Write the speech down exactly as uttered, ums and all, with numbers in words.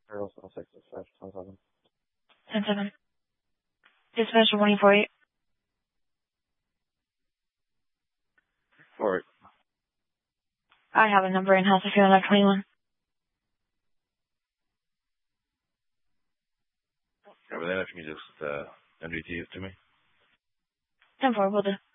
zero seven six six five ten seven. ten seven. Dispatch warning for you. All right. I have a number in house if you're on that twenty-one. Yeah, but then if you can just uh, M D T it to me. ten four, will do.